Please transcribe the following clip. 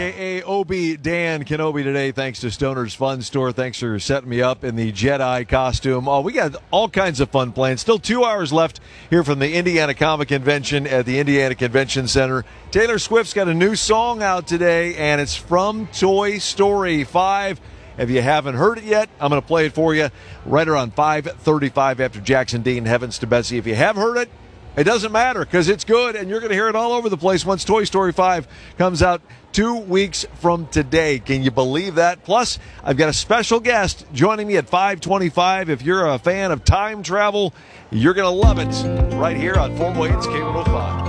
Obi Dan Kenobi today, thanks to Stoner's Fun Store. Thanks for setting me up in the Jedi costume. Oh, we got all kinds of fun plans. Still 2 hours left here from the Indiana Comic Convention at the Indiana Convention Center. Taylor Swift's got a new song out today, and it's from Toy Story 5. If you haven't heard it yet, I'm going to play it for you right around 5:35 after Jackson Dean, Heavens to Betsy. If you have heard it, it doesn't matter because it's good, and you're going to hear it all over the place once Toy Story 5 comes out 2 weeks from today. Can you believe that? Plus, I've got a special guest joining me at 5:25. If you're a fan of time travel, you're going to love it right here on Fort Wayne's K105.